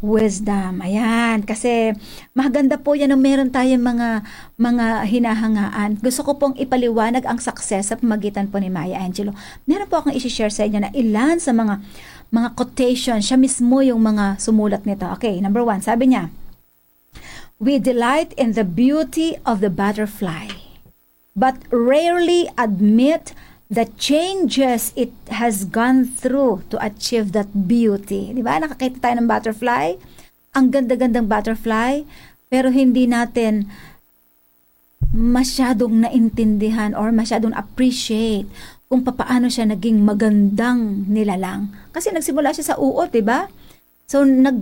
Wisdom. Ayan. Kasi maganda po yan nung meron tayong mga hinahangaan. Gusto ko pong ipaliwanag ang success sa pamagitan po ni Maya Angelou. Meron po akong isi-share sa inyo na ilan sa mga quotation. Siya mismo yung mga sumulat nito. Okay, number 1. Sabi niya, "We delight in the beauty of the butterfly, but rarely admit the changes it has gone through to achieve that beauty." Di ba? Nakakita tayo ng butterfly. Ang ganda-gandang butterfly. Pero hindi natin masyadong naintindihan or masyadong appreciate kung paano siya naging magandang nilalang. Kasi nagsimula siya sa uod, di ba? So,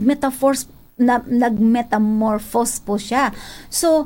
nagmetamorphose po siya. So,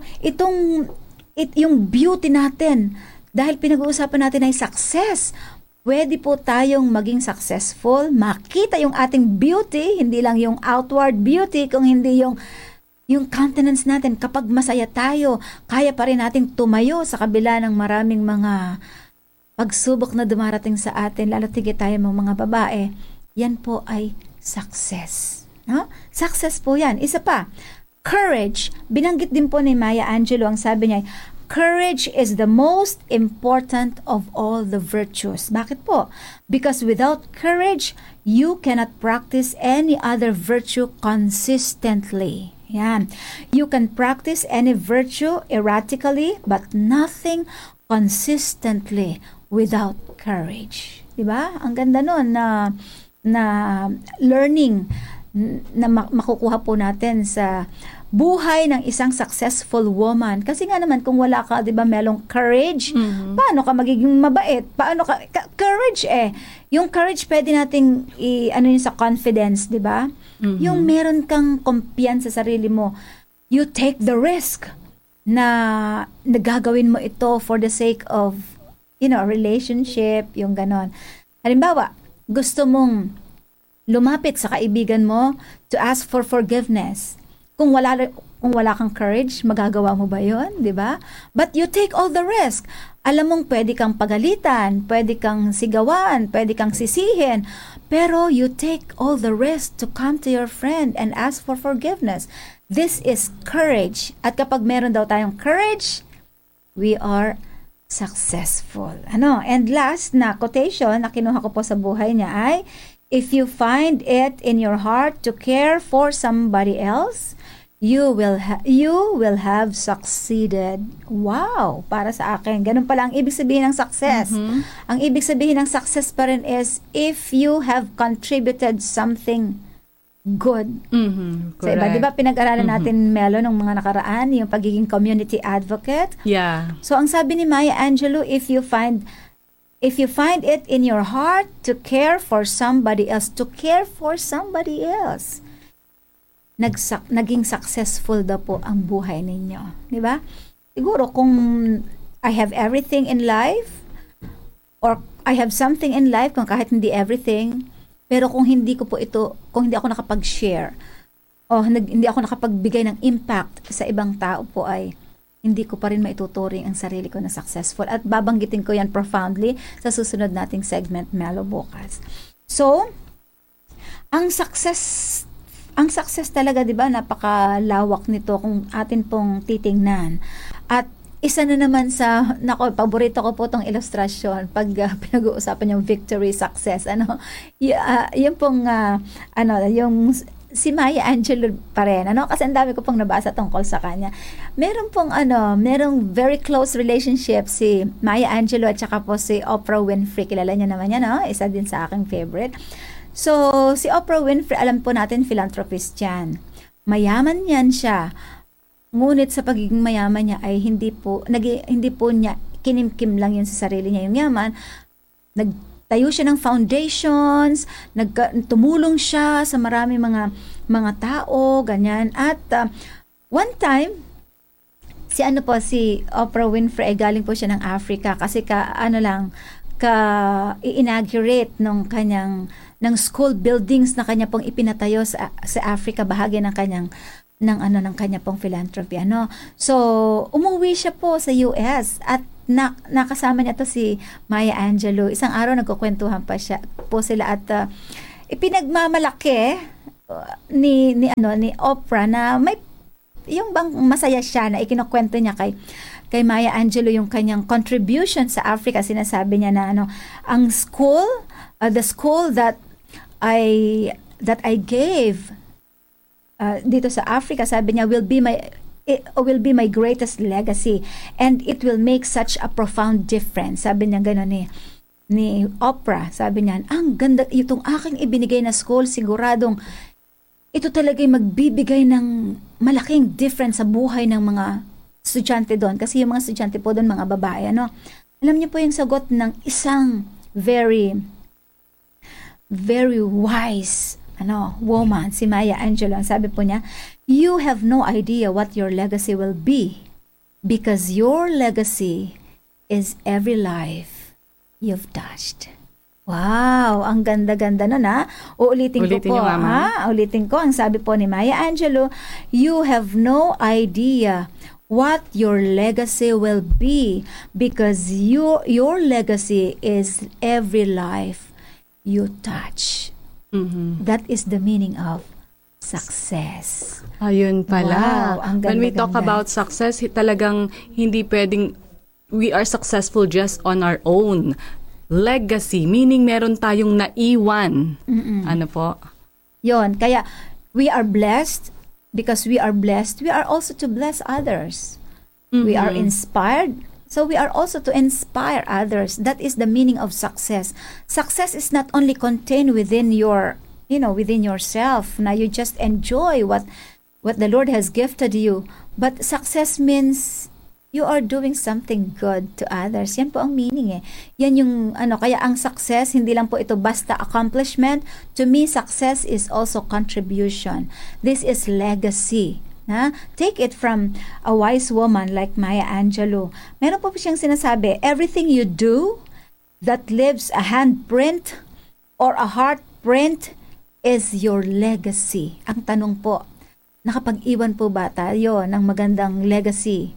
yung beauty natin, dahil pinag-uusapan natin ay success, pwede po tayong maging successful, makita yung ating beauty, hindi lang yung outward beauty, kung hindi yung countenance natin. Kapag masaya tayo, kaya pa rin nating tumayo sa kabila ng maraming mga pagsubok na dumarating sa atin, lalo tigit tayo mga babae. Yan po ay success. No? Success po yan. Isa pa, courage. Binanggit din po ni Maya Angelou, ang sabi niya, courage is the most important of all the virtues. Bakit po? Because without courage, you cannot practice any other virtue consistently. Yan. You can practice any virtue erratically, but nothing consistently without courage. Diba? Ang ganda nun na learning na makukuha po natin sa buhay ng isang successful woman. Kasi nga naman, kung wala ka, di ba, melong courage, paano ka magiging mabait? Paano ka, courage Yung courage, pwede nating ano yun sa confidence, di ba? Yung meron kang kumpiyansa sa sarili mo. You take the risk na nagagawin mo ito for the sake of, relationship, yung ganon. Halimbawa, gusto mong lumapit sa kaibigan mo to ask for forgiveness. Kung wala kang courage, magagawa mo ba yun? Di ba? But you take all the risk. Alam mong pwede kang pagalitan, pwede kang sigawan, pwede kang sisihin, pero you take all the risk to come to your friend and ask for forgiveness. This is courage. At kapag meron daw tayong courage, we are successful. And last na quotation na kinuha ko po sa buhay niya ay, "If you find it in your heart to care for somebody else, you will have succeeded." Wow! Para sa akin, ganun pala ang ibig sabihin ng success. Ang ibig sabihin ng success pa rin is if you have contributed something good. So, iba, di ba pinag-aralan natin, Melo, nung mga nakaraan, yung pagiging community advocate? Yeah. So, ang sabi ni Maya Angelou, if you find it in your heart to care for somebody else, naging successful daw po ang buhay ninyo. Di ba? Siguro kung I have everything in life, or I have something in life, kung kahit hindi everything, pero kung hindi ako nakapag-share, o hindi ako nakapagbigay ng impact sa ibang tao po, ay hindi ko pa rin maituturing ang sarili ko na successful. At babanggitin ko yan profoundly sa susunod nating segment, Melo, bukas. So, ang success talaga, di ba, napakalawak nito kung atin pong titingnan. At isa na naman sa, paborito ko po itong ilustrasyon pag pinag-uusapan yung victory, success. Yung pong, yung si Maya Angelou pa rin. Kasi ang dami ko pong nabasa tungkol sa kanya. Merong very close relationship si Maya Angelou at saka po si Oprah Winfrey. Kilala niyo naman yan, Isa din sa aking favorite. So, si Oprah Winfrey, alam po natin, philanthropist yan. Mayaman yan siya. Ngunit sa pagiging mayaman niya ay hindi po niya kinimkim lang yun sa sarili niya yung yaman. Nagtayo siya ng foundations, tumulong siya sa marami mga tao, ganyan. At one time, si Oprah Winfrey ay galing po siya ng Africa kasi i-inaugurate ng school buildings na kanya pong ipinatayo sa Africa, bahagi ng kanya pong philanthropy. So, umuwi siya po sa US at nakasama niya to si Maya Angelou. Isang araw nagkukwentuhan po sila at ipinagmamalaki ni Oprah na may yung bang masaya siya na ikinukwento niya kay Maya Angelou yung kanyang contribution sa Africa. Sinasabi niya na ang school, the school that I gave dito sa Africa, sabi niya, it will be my greatest legacy and it will make such a profound difference. Sabi niya gano'n ni Oprah. Sabi niya, ang ganda itong aking ibinigay na school, siguradong ito talaga yung magbibigay ng malaking difference sa buhay ng mga estudyante doon. Kasi yung mga estudyante po doon, mga babae, alam niyo po yung sagot ng isang very, very wise, woman, si Maya Angelou. Ang sabi po niya, you have no idea what your legacy will be because your legacy is every life you've touched. Wow, ang ganda-ganda nun Ulitin ko po, ulitin ko. Ang sabi po ni Maya Angelou, you have no idea what your legacy will be because your legacy is every life you touch. Mm-hmm. That is the meaning of success. Ayun pala. Wow, ang ganda-ganda. When we talk about success, talagang hindi pwedeng we are successful just on our own. Legacy, meaning meron tayong naiwan. Ano po? Yon, kaya we are blessed because we are blessed. We are also to bless others. Mm-hmm. We are inspired, so we are also to inspire others. That is the meaning of success. Success is not only contained within within yourself. Now you just enjoy what the Lord has gifted you. But success means you are doing something good to others. Yan po ang meaning Yan yung kaya ang success, hindi lang po ito basta accomplishment. To me, success is also contribution. This is legacy. Take it from a wise woman like Maya Angelou. Meron po siyang sinasabi, everything you do that leaves a handprint or a heartprint is your legacy. Ang tanong po, nakapag-iwan po ba tayo ng magandang legacy?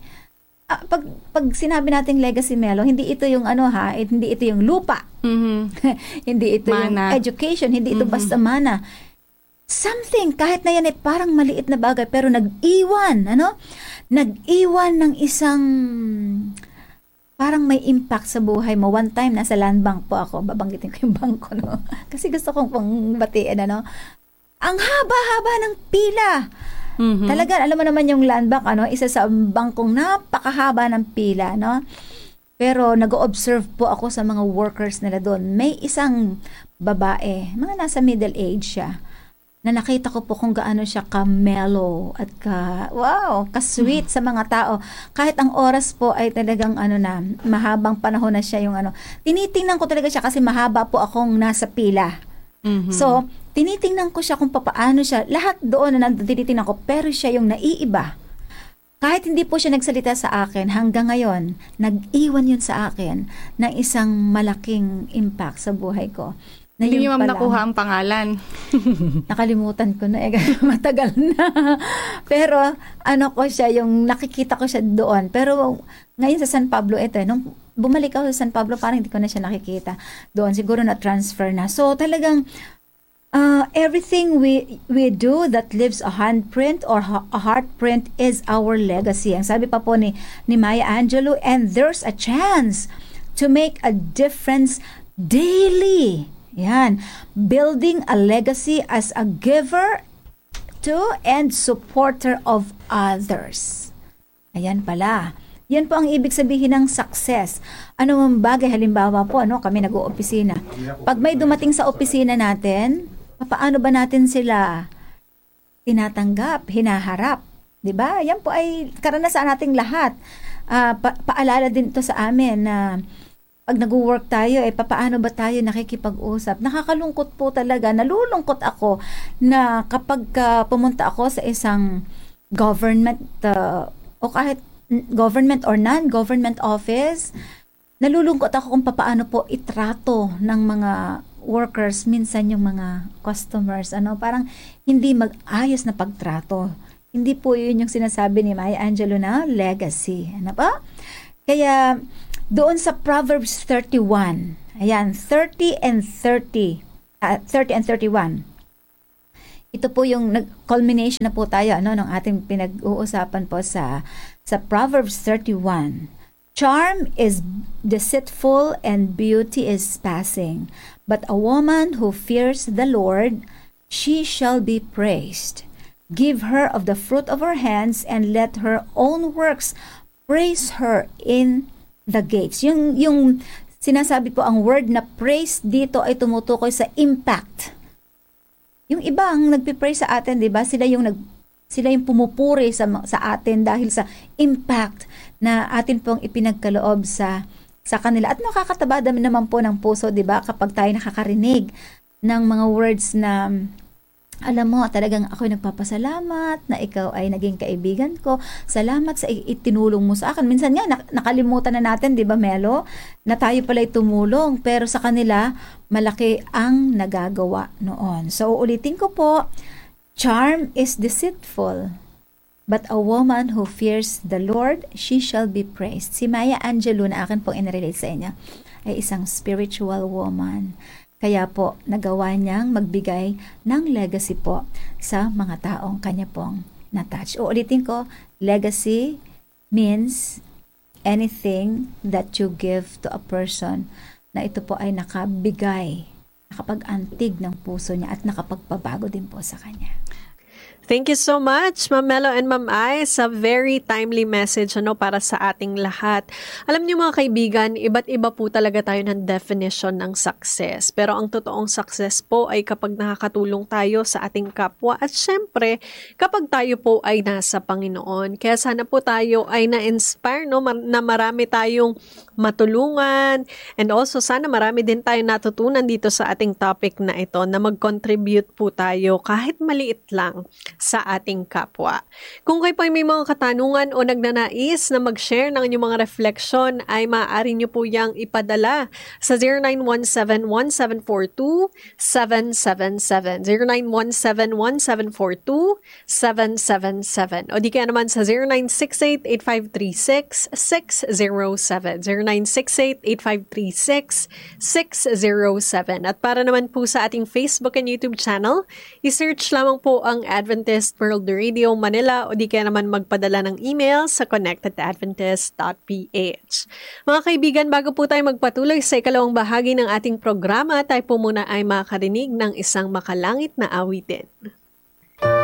Pag sinabi nating legacy, Melo, hindi ito yung hindi ito yung lupa. Mm-hmm. Hindi ito mana. Yung education, hindi ito basta mana. Something, kahit na yan ay parang maliit na bagay, pero nag-iwan, nag-iwan ng isang parang may impact sa buhay mo. One time, nasa land bank po ako, babanggitin ko yung bangko, kasi gusto kong batiin, ang haba-haba ng pila. Mm-hmm. Talaga, alam mo naman yung land bank, isa sa bangkong napakahaba ng pila, Pero nag-observe po ako sa mga workers nila doon. May isang babae, mga nasa middle age siya, na nakita ko po kung gaano siya ka-mellow at ka-sweet sa mga tao. Kahit ang oras po ay talagang mahabang panahon na siya yung tinitingnan ko talaga siya kasi mahaba po akong nasa pila. Mm-hmm. So, tinitingnan ko siya kung paano siya. Lahat doon na tinitingnan ko, pero siya yung naiiba. Kahit hindi po siya nagsalita sa akin, hanggang ngayon, nag-iwan yun sa akin ng isang malaking impact sa buhay ko. Hindi niyo nakuha ang pangalan. Nakalimutan ko na matagal na. Pero ko siya, yung nakikita ko siya doon. Pero ngayon sa San Pablo, nung bumalik ako sa San Pablo, parang hindi ko na siya nakikita doon. Siguro na-transfer na. So talagang everything we do that leaves a handprint or a heartprint is our legacy. Ang sabi pa po ni Maya Angelou, and there's a chance to make a difference daily. Yan. Building a legacy as a giver to and supporter of others. Ayan pala. Yan po ang ibig sabihin ng success. Ano mang bagay, halimbawa po, kami nag-oopisina. Pag may dumating sa opisina natin, paano ba natin sila tinatanggap, hinaharap? 'Di ba? Yan po ay karanasan nating lahat. Paalala din ito sa amin na pag nag-work tayo, paano ba tayo nakikipag-usap? Nakakalungkot po talaga. Nalulungkot ako na kapag pumunta ako sa isang government o kahit government or non-government office, nalulungkot ako kung paano po itrato ng mga workers, minsan yung mga customers, parang hindi mag-ayos na pagtrato. Hindi po yun yung sinasabi ni Maya Angelou na legacy. Ano ba? Kaya doon sa Proverbs 31, ayan, 30 and 31. ito po yung culmination na po tayo ng ating pinag-uusapan po sa Proverbs 31. Charm is deceitful and beauty is passing, but a woman who fears the Lord, she shall be praised. Give her of the fruit of her hands and let her own works praise her in the gates. Yung sinasabi po, ang word na praise dito ay tumutukoy sa impact. Yung ibang nagpi-praise sa atin, 'di ba? Sila yung pumupuri sa atin dahil sa impact na atin pong ipinagkaloob sa kanila. At nakakataba naman po ng puso, 'di ba? Kapag tayo nakakarinig ng mga words na alam mo, talagang ako'y nagpapasalamat na ikaw ay naging kaibigan ko. Salamat sa itinulong mo sa akin. Minsan nga, nakalimutan na natin, di ba, Melo, na tayo pala'y tumulong. Pero sa kanila, malaki ang nagagawa noon. So, ulitin ko po, charm is deceitful, but a woman who fears the Lord, she shall be praised. Si Maya Angelou, na akin pong inrelate sa inyo, ay isang spiritual woman. Kaya po, nagawa niyang magbigay ng legacy po sa mga taong kanya pong na-touch. Uulitin ko, legacy means anything that you give to a person na ito po ay nakabigay, nakapag-antig ng puso niya at nakapagpabago din po sa kanya. Thank you so much, Ma'am Melo and Ma'am Ai, sa very timely message para sa ating lahat. Alam niyo mga kaibigan, iba't iba po talaga tayo ng definition ng success. Pero ang totoong success po ay kapag nakakatulong tayo sa ating kapwa at syempre, kapag tayo po ay nasa Panginoon. Kaya sana po tayo ay na-inspire na marami tayong matulungan and also sana marami din tayo natutunan dito sa ating topic na ito na mag-contribute po tayo kahit maliit lang sa ating kapwa. Kung kayo po ay may mga katanungan o nagnanais na mag-share ng inyong mga reflection ay maaari nyo po yang ipadala sa 0917-1742-777 0917-1742-777 o di kaya naman sa 0968-8536-607 0968-8536-607 at para naman po sa ating Facebook and YouTube channel, isearch lamang po ang Adventist World Radio Manila o di kaya naman magpadala ng email sa connectedadventist.ph. Mga kaibigan, bago po tayo magpatuloy sa ikalawang bahagi ng ating programa, tayo po muna ay makarinig ng isang makalangit na awitin.